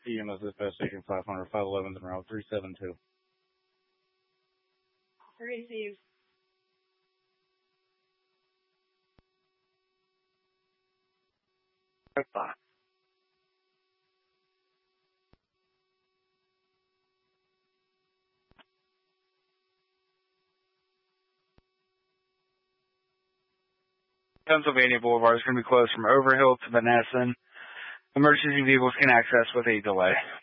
EMS dispatch station 500, 511 en route 372. Received. Goodbye. Pennsylvania Boulevard is going to be closed from Overhill to Menneson. Emergency vehicles can access with a delay.